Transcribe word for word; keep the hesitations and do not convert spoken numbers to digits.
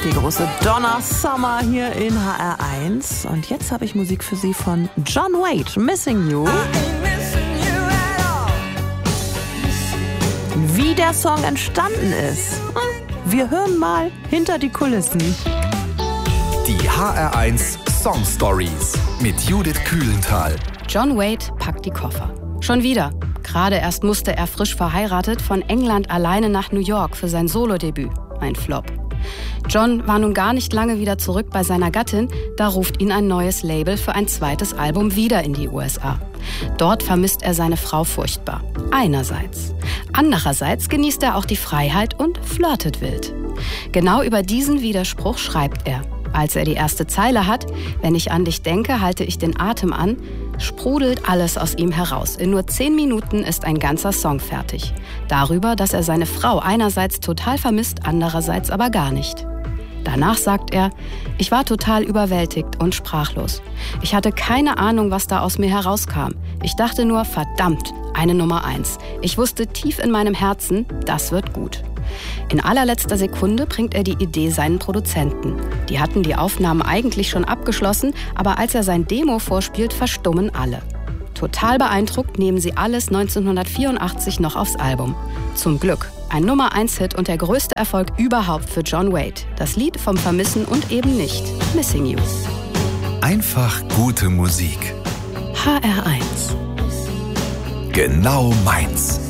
die große Donna Summer hier in H R eins. Und jetzt habe ich Musik für Sie von John Waite, Missing You. Wie der Song entstanden ist, wir hören mal hinter die Kulissen. Die H R eins Song Stories mit Judith Kühlenthal. John Waite packt die Koffer. Schon wieder. Gerade erst musste er frisch verheiratet von England alleine nach New York für sein Solodebüt. Ein Flop. John war nun gar nicht lange wieder zurück bei seiner Gattin, da ruft ihn ein neues Label für ein zweites Album wieder in die U S A. Dort vermisst er seine Frau furchtbar. Einerseits. Andererseits genießt er auch die Freiheit und flirtet wild. Genau über diesen Widerspruch schreibt er. Als er die erste Zeile hat, wenn ich an dich denke, halte ich den Atem an, sprudelt alles aus ihm heraus. In nur zehn Minuten ist ein ganzer Song fertig. Darüber, dass er seine Frau einerseits total vermisst, andererseits aber gar nicht. Danach sagt er, ich war total überwältigt und sprachlos. Ich hatte keine Ahnung, was da aus mir herauskam. Ich dachte nur, verdammt, eine Nummer eins. Ich wusste tief in meinem Herzen, das wird gut. In allerletzter Sekunde bringt er die Idee seinen Produzenten. Die hatten die Aufnahmen eigentlich schon abgeschlossen, aber als er sein Demo vorspielt, verstummen alle. Total beeindruckt nehmen sie alles neunzehnhundertvierundachtzig noch aufs Album. Zum Glück. Ein Nummer eins Hit und der größte Erfolg überhaupt für John Waite. Das Lied vom Vermissen und eben nicht Missing You. Einfach gute Musik. H R eins. Genau meins.